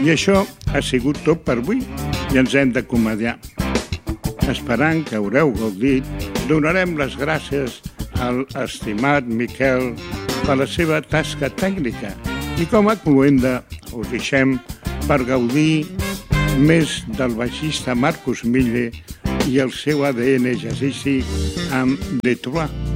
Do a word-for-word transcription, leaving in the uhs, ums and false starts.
I això ha sigut tot per avui i ens hem d'acomodar. Esperant que haureu gaudit, donarem les gràcies al estimat Miquel per la seva tasca tècnica i com a cloenda us deixem per gaudir més del baixista Marcus Mille i el seu A D N jazzístic amb Detroit.